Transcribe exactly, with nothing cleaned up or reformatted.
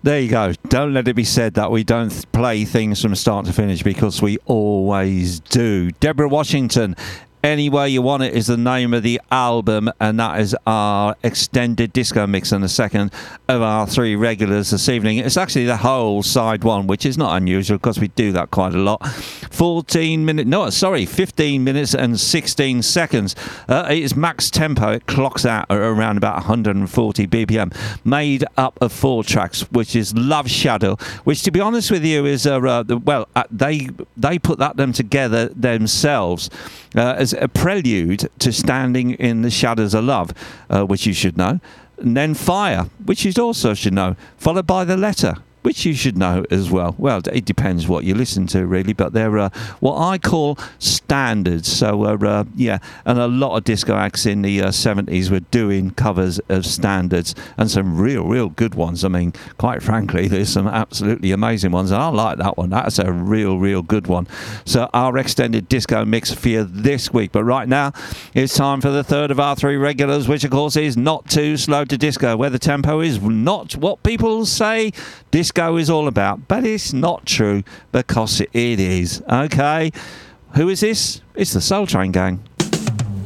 There you go. Don't let it be said that we don't th- play things from start to finish, because we always do. Deborah Washington, Any Way You Want It is the name of the album, and that is our extended disco mix and the second of our three regulars this evening. It's actually the whole side one, which is not unusual because we do that quite a lot. fourteen minutes, no, sorry, fifteen minutes and sixteen seconds. Uh, it is max tempo. It clocks out at around about one hundred forty B P M. Made up of four tracks, which is Love Shadow, which, to be honest with you, is uh, uh, well, uh, they they put that them together themselves. Uh, as a prelude to Standing in the Shadows of Love, uh, which you should know, and then Fire, which you also should know, followed by The Letter, which you should know as well. Well, it depends what you listen to, really, but they're uh, what I call standards. So, uh, uh, yeah, and a lot of disco acts in the uh, seventies were doing covers of standards, and some real, real good ones. I mean, quite frankly, there's some absolutely amazing ones, and I like that one. That's a real, real good one. So, our extended disco mix for you this week. But right now, it's time for the third of our three regulars, which, of course, is Not Too Slow to Disco, where the tempo is not what people say disco is all about, but it's not true, because it is. Okay, who is this? It's the Soul Train Gang.